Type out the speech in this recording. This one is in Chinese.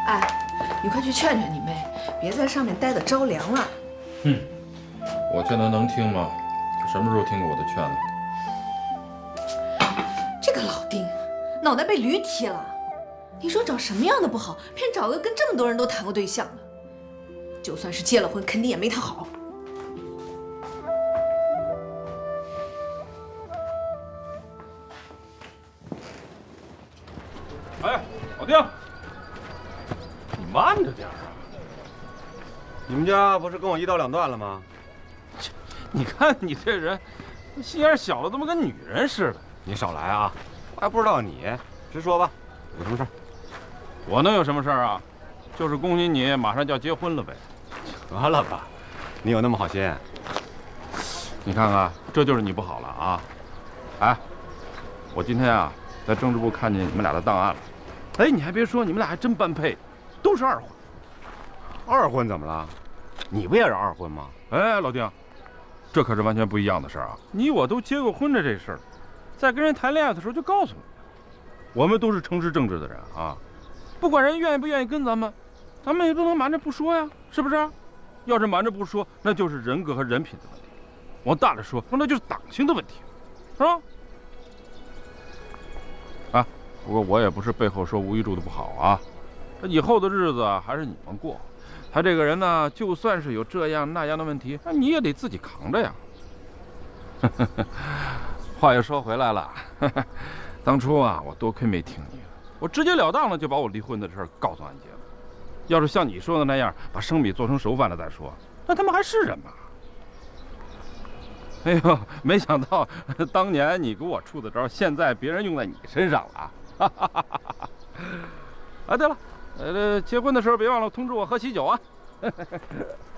哎，你快去劝劝你妹，别在上面待得着凉了。 哼，我劝她能听吗？什么时候听过我的劝呢？ 这个老丁，脑袋被驴踢了。你说找什么样的不好，偏找个跟这么多人都谈过对象的？就算是结了婚，肯定也没他好。 哎，老丁，你慢着点啊！ 你们家不是跟我一刀两断了吗？ 你看你这人，心眼小了，怎么跟女人似的？ 你少来啊！我还不知道你，直说吧，有什么事儿？ 我能有什么事儿啊？就是恭喜你马上就要结婚了呗。 得了吧，你有那么好心？ 你看看，这就是你不好了啊！哎，我今天啊在政治部看见你们俩的档案了。哎，你还别说，你们俩还真般配，都是二婚。 二婚怎么了？你不也是二婚吗？ 哎，老丁，这可是完全不一样的事儿啊！你我都结过婚的这事儿，在跟人谈恋爱的时候就告诉你，我们都是诚实正直的人啊，不管人愿意不愿意跟咱们也不能瞒着不说呀，是不是？要是瞒着不说，那就是人格和人品的问题；往大了说，那就是党性的问题，是吧？啊，不过我也不是背后说吴玉柱的不好啊，这以后的日子啊还是你们过。他这个人呢，就算是有这样那样的问题，那你也得自己扛着呀。话又说回来了，当初啊，我多亏没听你的，我直截了当的就把我离婚的事告诉安杰了。要是像你说的那样，把生米做成熟饭了再说，那他们还是人吗？哎呦，没想到当年你给我出的招，现在别人用在你身上了啊！啊，对了。结婚的时候别忘了通知我喝喜酒啊！